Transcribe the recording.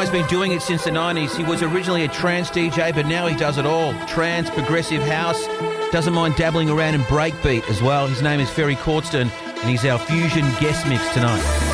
guy's been doing it since the 90s. He was originally a trance DJ, but now he does it all. Trance, progressive house, doesn't mind dabbling around in breakbeat as well. His name is Ferry Cordston, and he's our Fusion guest mix tonight.